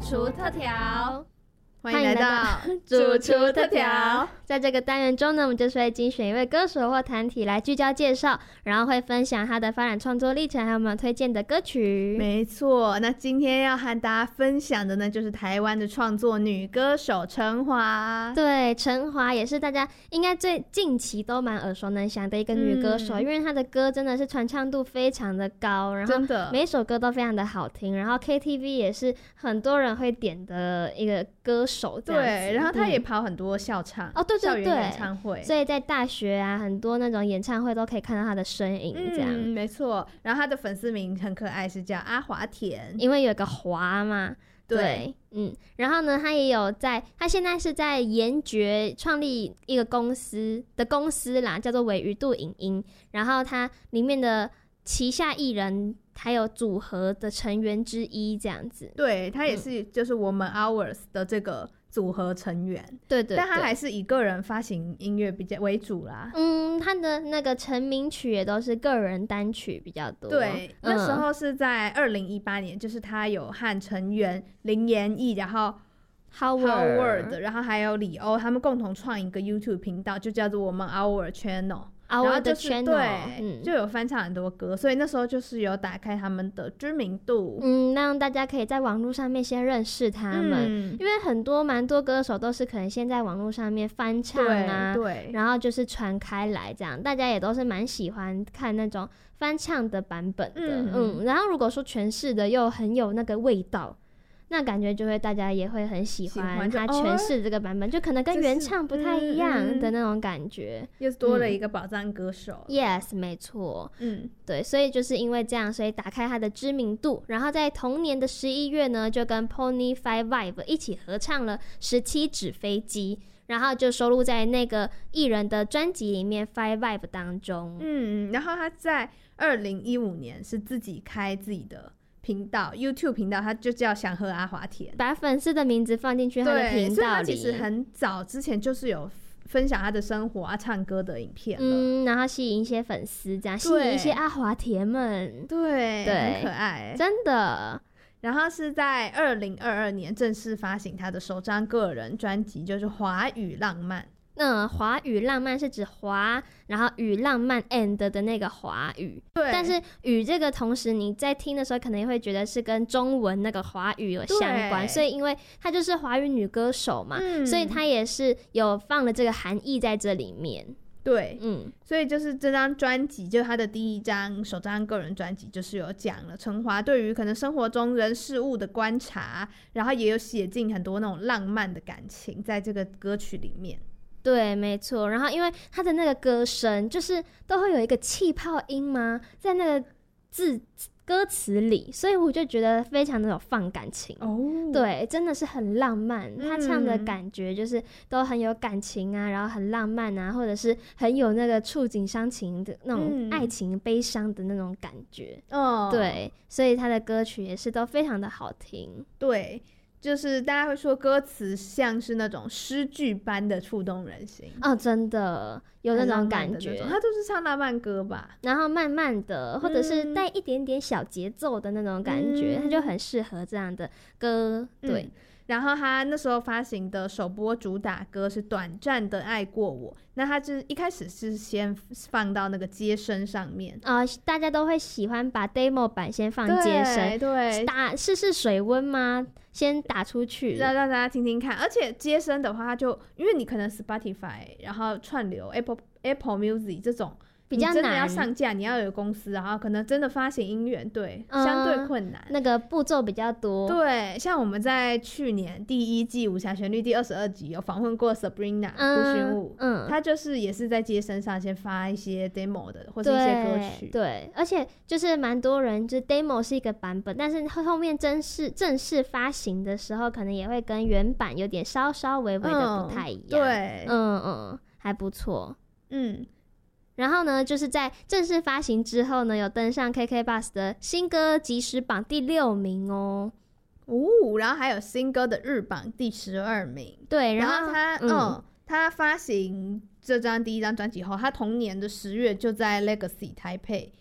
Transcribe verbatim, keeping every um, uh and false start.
厨特调， 欢迎来到主厨特调。 在这个单元中呢，我们就是会精选一位歌手或团体来聚焦介绍，然后会分享他的发展创作历程，还有我们推荐的歌曲。 没错，那今天要和大家分享的呢，就是台湾的创作女歌手陈华。 对，陈华也是大家应该最近期都蛮耳熟能详的一个女歌手，嗯、因为她的歌真的是传唱度非常的高，然后每一首歌都非常的好听，然后 K T V 也是很多人会点的一个歌手。 对，然后她也跑很多校唱、嗯、 哦，对对对，校园演唱会， 所以在大学啊，很多那种演唱会都可以看到她的身影，这样、 嗯、没错。然后她的粉丝名很可爱，是叫阿华田， 因为有个华嘛。对, 对，嗯，然后呢，他也有在，他现在是在研觉创立一个公司的公司啦，叫做尾鱼度影音。然后他里面的旗下艺人还有组合的成员之一，这样子。 对，他也是就是我们 Hours 的这个组合成员。 对 对, 对， 但他还是以个人发行音乐比较为主啦。 嗯，他的那个成名曲也都是个人单曲比较多。 对，嗯、那时候是在二零一八年，就是他有和成员林妍毅，然后 Howard, Howard 然后还有李欧，他们共同创一个 YouTube 频道，就叫做我们 Our Channel。 然后就是 channel, 对、 嗯， 就有翻唱很多歌，所以那时候就是有打开他们的知名度， 嗯，让大家可以在网络上面先认识他们、嗯，因为很多蛮多歌手都是可能先在网络上面翻唱啊， 对，对， 然后就是传开来，这样大家也都是蛮喜欢看那种翻唱的版本的，嗯，嗯然后如果说诠释的又很有那个味道。那感觉就会大家也会很喜欢他诠释这个版本、哦、就可能跟原唱不太一样的那种感觉、 嗯、又多了一个宝藏歌手、 嗯、yes 没错， 嗯， 对，所以就是因为这样，所以打开他的知名度，然后在同年的十一月呢，就跟 Pony Five Vibe 一起合唱了十七纸飞机，然后就收录在那个艺人的专辑里面 Five Vibe 当中。 嗯，然后他在二零一五年是自己开自己的频道 YouTube 频道，他就叫想喝阿华田， 把粉丝的名字放进去他的频道里。 所以他其实很早之前就是有分享他的生活啊、唱歌的影片了， 嗯，然后吸引一些粉丝，这样吸引一些阿华田们， 对， 对， 很可爱， 真的。 然后是在二零二二年正式发行他的首张个人专辑，就是《华语浪漫》。 嗯，华语浪漫是指华，然后语浪漫 and 的那个华语。对。但是语这个同时你在听的时候可能也会觉得是跟中文那个华语有相关，所以因为她就是华语女歌手嘛、嗯、所以她也是有放了这个含义在这里面。 对，嗯，所以就是这张专辑，就是他的第一张首张个人专辑，就是有讲了陈华对于可能生活中人事物的观察，然后也有写进很多那种浪漫的感情在这个歌曲里面。 对，没错。然后因为他的那个歌声就是都会有一个气泡音嘛，在那个字歌词里，所以我就觉得非常的有放感情哦。对，真的是很浪漫、嗯、他唱的感觉就是都很有感情啊，然后很浪漫啊，或者是很有那个触景伤情的那种爱情、嗯、悲伤的那种感觉哦。对，所以他的歌曲也是都非常的好听。 对，就是大家会说歌词像是那种诗句般的触动人心哦，真的有那种感觉。 他都是唱浪漫歌吧， 然后慢慢的，或者是带一点点小节奏的那种感觉，他、嗯、就很适合这样的歌。对、嗯， 然后他那时候发行的首播主打歌是《短暂的爱过我》，那他就是一开始是先放到那个街声上面啊、呃，大家都会喜欢把 demo 版先放街声， 对， 打试试水温吗？先打出去， 让让大家听听看。而且街声的话，它就因为你可能 Spotify， 然后串流 Apple Apple Music 这种。 比较难， 你真的要上架，你要有公司，然后可能真的发行音源，对、嗯，相对困难， 那个步骤比较多。 对，像我们在去年第一季武侠旋律第二十二集有访问过 Sabrina 胡寻武，嗯，他就是也是在街声上先发一些 demo 的或者一些歌曲， 对，对，而且就是蛮多人就 demo 是一个版本，但是后面正式正式发行的时候，可能也会跟原版有点稍稍微微的不太一样， 嗯、对， 嗯嗯，还不错， 嗯。 然后呢，就是在正式发行之后呢，有登上 K K B O X 的新歌即时榜第六名哦。 哦，然后还有新歌的日榜第十二名。 对， 然后后他嗯，嗯，他发行这张第一张专辑后，他同年的十月就在 Legacy 台北